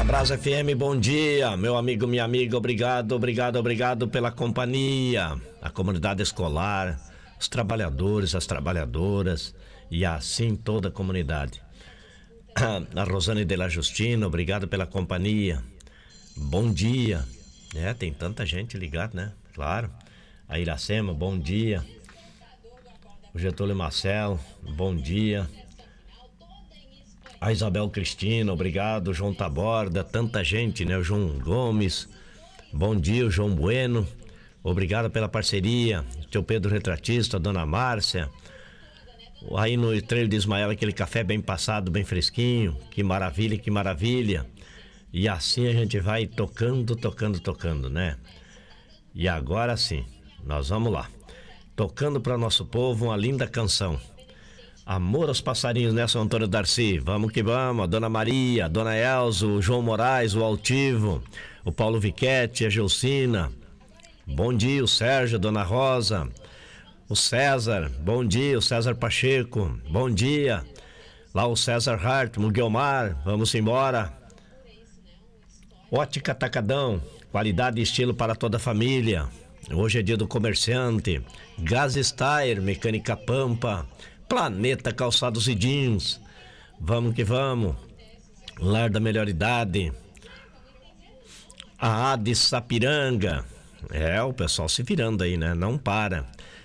Brasa FM, bom dia, meu amigo, minha amiga, obrigado pela companhia, a comunidade escolar, os trabalhadores, as trabalhadoras e assim toda a comunidade. A Rosane de la Justina, obrigado pela companhia, bom dia, tem tanta gente ligada, né? Claro, a Iracema, bom dia, o Getúlio Marcelo, bom dia. A Isabel Cristina, obrigado. João Taborda, tanta gente, né? O João Gomes, bom dia. O João Bueno, obrigado pela parceria. O tio Pedro Retratista, a dona Márcia. Aí no Trevo de Ismael, aquele café bem passado, bem fresquinho. Que maravilha, que maravilha. E assim a gente vai tocando, né? E agora sim, nós vamos lá. Tocando para nosso povo uma linda canção. Amor aos passarinhos, né, São Antônio Darcy? Vamos que vamos, a Dona Maria, a Dona Elza, o João Moraes, o Altivo, o Paulo Viquete, a Gelsina. Bom dia, o Sérgio, a Dona Rosa, o César, bom dia, o César Pacheco, bom dia. Lá o César Hart, o Guilmar, vamos embora. Ótica Atacadão, qualidade e estilo para toda a família. Hoje é dia do comerciante. Gas Steyr, Mecânica Pampa, Planeta Calçados e Jeans, vamos que vamos. Lar da Melhor Idade, a Ades Sapiranga, o pessoal se virando aí, né? Não para.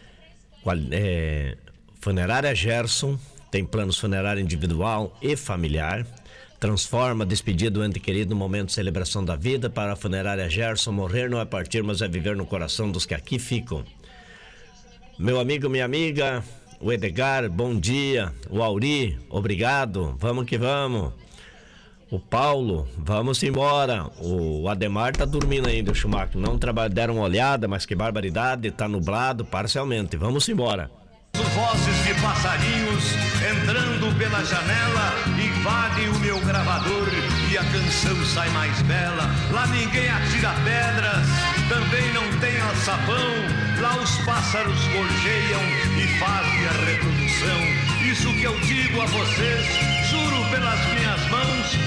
Funerária Gerson, tem planos funerário individual e familiar. Transforma despedida do ente querido no momento de celebração da vida. Para a Funerária Gerson, morrer não é partir, mas é viver no coração dos que aqui ficam. Meu amigo, minha amiga, o Edgar, bom dia. O Auri, obrigado. Vamos que vamos. O Paulo, vamos embora. O Ademar tá dormindo ainda, o Schumacher. Não deram uma olhada, mas que barbaridade. Tá nublado parcialmente. Vamos embora. Vozes de passarinhos entrando pela janela invadem o meu gravador e a canção sai mais bela. Lá ninguém atira pedras, também não tem alçapão. Lá os pássaros gorjeiam e fazem a reprodução. Isso que eu digo a vocês, juro pelas minhas mãos.